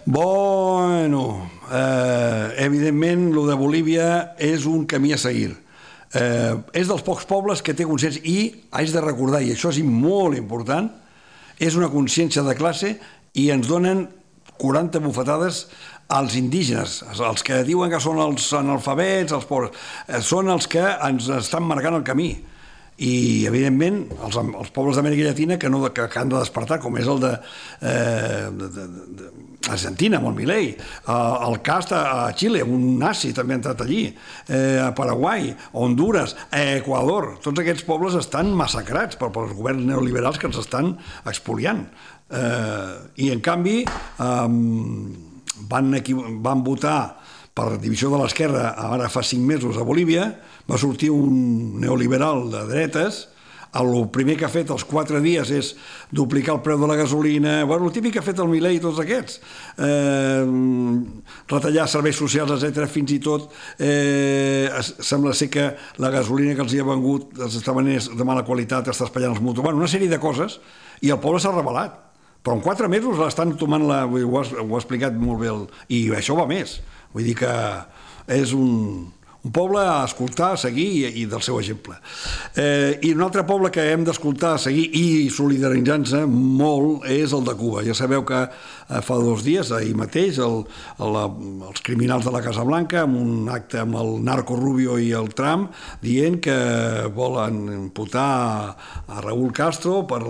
Bueno, evidentment, el de Bolívia és un camí a seguir. És dels pocs pobles que té consciència i haig de recordar, i això és molt important, és una consciència de classe i ens donen 40 bufetades als indígenes, els que diuen que són els analfabets, els pobres, són els que ens estan marcant el camí. I, evidentment, els pobles d'Amèrica Llatina que han de despertar, com és el d'Argentina, amb el Milei, el cas a Xile, un nazi també ha entrat allí, a Paraguai, a Honduras, a Equador. Tots aquests pobles estan massacrats pels governs neoliberals que ens estan expoliant. I, en canvi, van votar per divisió de l'esquerra ara fa 5 mesos a Bolívia, va sortir un neoliberal de dretes, el primer que ha fet els 4 dies és duplicar el preu de la gasolina, el típic que ha fet el Milei i tots aquests, retallar serveis socials, etc. Fins i tot sembla ser que la gasolina que els hi ha vengut els està venent de mala qualitat, està espatllant els mutus, una sèrie de coses, i el poble s'ha rebel·lat. Però en 4 mesos l'estan tomant, ho ha explicat molt bé, i això va més. Vull dir que és un poble a escoltar, a seguir i del seu exemple. I un altre poble que hem d'escoltar, a seguir i solidaritzar-nos molt és el de Cuba. Ja sabeu que fa 2 dies, ahir mateix, els criminals de la Casa Blanca, amb un acte amb el narco Rubio i el Trump, dient que volen imputar a Raúl Castro per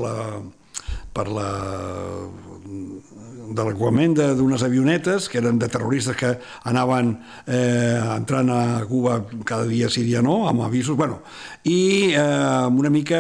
delinqüent d'unes avionetes que eren de terroristes que anaven entrant a Cuba cada dia sí, dia no, amb avisos, i una mica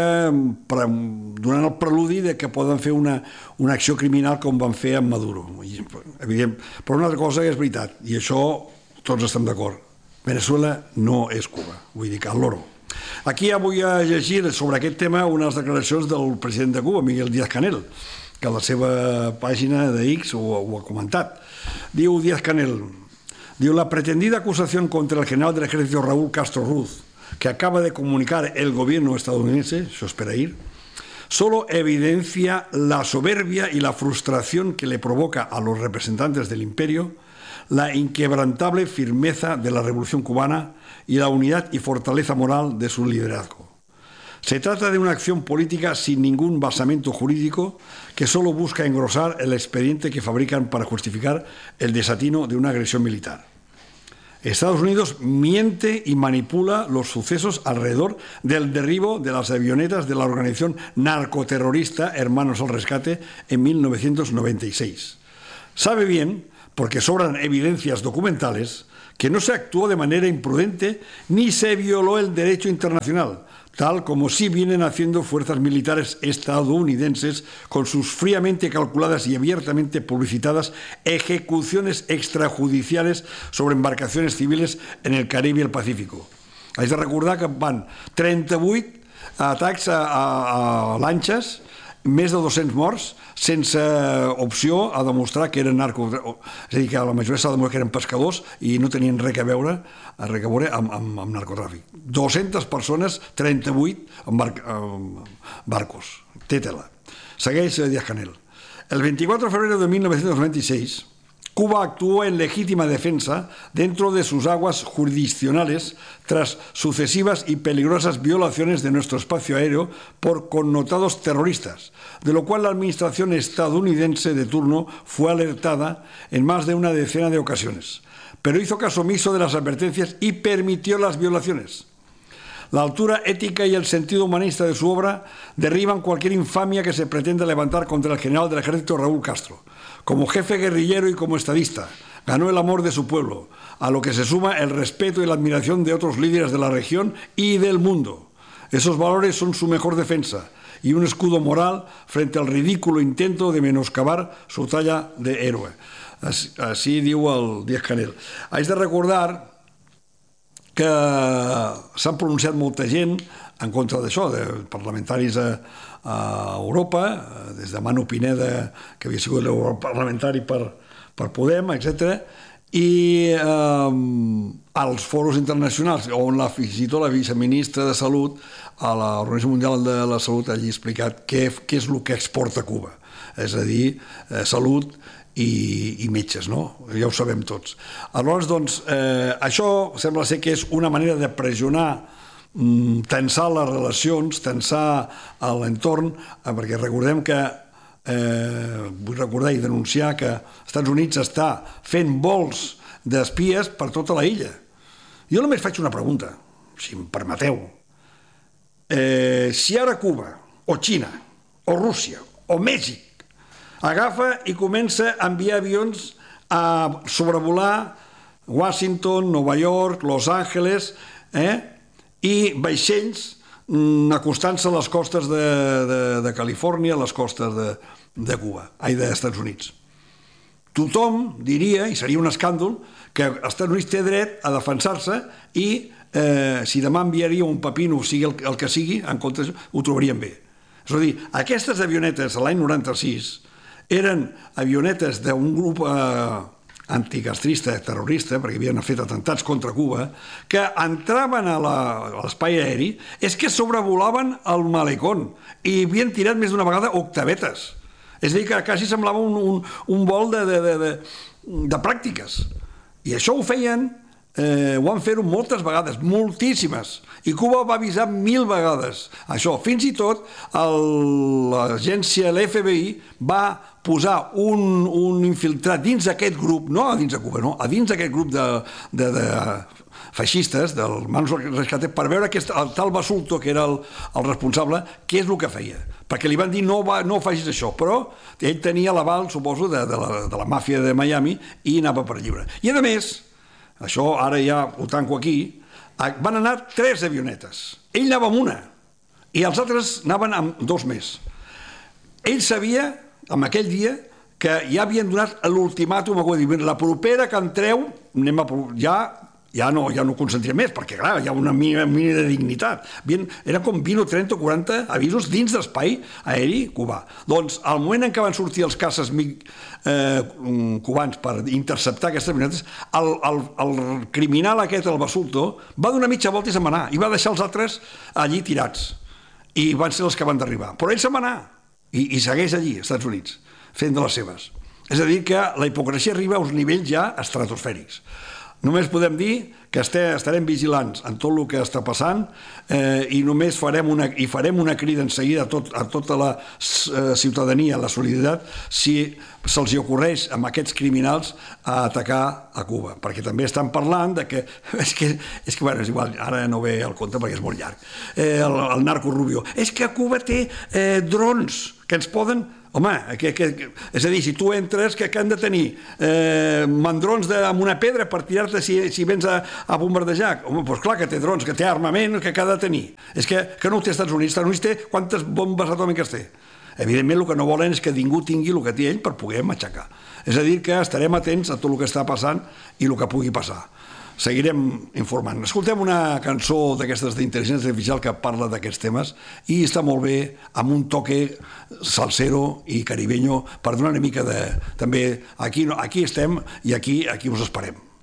donant el preludi de que poden fer una acció criminal com van fer amb Maduro. Evident. Però una altra cosa és veritat, i això tots estem d'acord. Venezuela no és Cuba, vull dir que al loro. Aquí ja vull llegir sobre aquest tema unes declaracions del president de Cuba, Miguel Díaz-Canel, que a la seva pàgina de X ho ha comentat. Diu Díaz-Canel, la pretendida acusación contra el general del ejército Raúl Castro Ruz, que acaba de comunicar el gobierno estadounidense, eso espera ir, solo evidencia la soberbia y la frustración que le provoca a los representantes del imperio la inquebrantable firmeza de la revolución cubana y la unidad y fortaleza moral de su liderazgo. Se trata de una acción política sin ningún basamento jurídico que solo busca engrosar el expediente que fabrican para justificar el desatino de una agresión militar. Estados Unidos miente y manipula los sucesos alrededor del derribo de las avionetas de la organización narcoterrorista Hermanos al Rescate en 1996. Sabe bien, porque sobran evidencias documentales, que no se actuó de manera imprudente ni se violó el derecho internacional, tal como sí vienen haciendo fuerzas militares estadounidenses con sus fríamente calculadas y abiertamente publicitadas ejecuciones extrajudiciales sobre embarcaciones civiles en el Caribe y el Pacífico. Haig de recordar que van 38 atacs a lanxes, més de 200 morts, sense opció a demostrar que eren narcos. És a dir, que la majoria s'ha demostrat que eren pescadors i no tenien res a veure amb narcotràfic. 200 persones, 38 en barcos. Té tela. Segueix Díaz-Canel. El 24 de febrero de 1996, Cuba actuó en legítima defensa dentro de sus aguas jurisdiccionales tras sucesivas y peligrosas violaciones de nuestro espacio aéreo por connotados terroristas, de lo cual la administración estadounidense de turno fue alertada en más de una decena de ocasiones, pero hizo caso omiso de las advertencias y permitió las violaciones. La altura ética y el sentido humanista de su obra derriban cualquier infamia que se pretenda levantar contra el general del ejército Raúl Castro. Como jefe guerrillero y como estadista, ganó el amor de su pueblo, a lo que se suma el respeto y la admiración de otros líderes de la región y del mundo. Esos valores son su mejor defensa y un escudo moral frente al ridículo intento de menoscabar su talla de héroe. Així diu el Díaz-Canel. Haig de recordar que s'han pronunciat molta gent en contra d'això, de parlamentaris a Europa, des de Manu Pineda, que havia sigut l'europarlamentari per Podem, etc., i als foros internacionals, on fins i tot la viceministra de Salut a l'Organització Mundial de la Salut hagi explicat què és el que exporta Cuba, és a dir, salut i metges, no? Ja ho sabem tots. Aleshores, doncs, això sembla ser que és una manera de pressionar, tensar les relacions, tensar l'entorn, perquè recordem que, vull recordar i denunciar que els Estats Units està fent vols d'espies per tota la illa. Jo només faig una pregunta, si em permeteu. Si ara Cuba, o Xina, o Rússia, o Mèxic, agafa i comença a enviar avions a sobrevolar Washington, Nova York, Los Angeles, i vaixells acostant-se a les costes de Califòrnia, a les costes de Cuba, dels Estats Units. Tothom diria, i seria un escàndol, que els Estats Units té dret a defensar-se i si demà enviaria un pepino, sigui el que sigui, en comptes ho trobarien bé. És a dir, aquestes avionetes l'any 96 eren avionetes d'un grup anticastrista, terrorista, perquè havien fet atentats contra Cuba, que entraven a l'espai aeri, és que sobrevolaven el malecón i havien tirat més d'una vegada octavetes. És a dir, que quasi semblava un vol de pràctiques. I això ho feien, ho van fer-ho moltes vegades, moltíssimes, i Cuba va avisar 1000 vegades. Això, fins i tot l'agència, l'FBI, va posar un infiltrat dins d'aquest grup, no a dins de Cuba, no, a dins d'aquest grup de feixistes, del Manos Rescate, per veure el tal Basulto, que era el responsable, què és el que feia. Perquè li van dir no facis això, però ell tenia l'aval, suposo, de la màfia de Miami i anava per lliure. I a més, això ara ja ho tanco aquí, van anar 3 avionetes. Ell anava amb una i els altres anaven amb 2 més. Ell sabia, en aquell dia, que ja havien donat l'ultimàtum, la propera que entreu, ja no consentiré més, perquè clar, hi ha una mínima de dignitat. Eren com 20 o 30 o 40 avisos dins d'espai aeri cubà. Doncs al moment en què van sortir els caces cubans per interceptar aquestes avionetes, el criminal aquest, el Basulto, va donar mitja volta i se'n va anar, i va deixar els altres allí tirats. I van ser els que van d'arribar. Però ell se'n va anar, i segueix allí, als Estats Units, fent de les seves. És a dir, que la hipocresia arriba a uns nivells ja estratosfèrics. Només podem dir que estarem vigilants en tot el que està passant i només farem una crida en seguida a tota la ciutadania, la solidaritat, si se'ls ocorreix amb aquests criminals a atacar a Cuba. Perquè també estan parlant de que... És que, bueno, és igual, ara no ve al compte perquè és molt llarg. El narco Rubio. És que Cuba té drons que ens poden... Home, és a dir, si tu entres, que han de tenir mandrons amb una pedra per tirar-te si vens a bombardejar? Home, doncs clar que té drons, que té armament, que ha de tenir. És que no ho té als Estats Units. Els Estats Units té quantes bombes atòmiques té? Evidentment, el que no volen és que ningú tingui el que té ell per poder matxacar. És a dir, que estarem atents a tot el que està passant i el que pugui passar. Seguirem informant. Escoltem una cançó d'aquestes d'intel·ligència artificial que parla d'aquests temes i està molt bé amb un toque salsero i caribeño per donar una mica de... També aquí estem i aquí us esperem.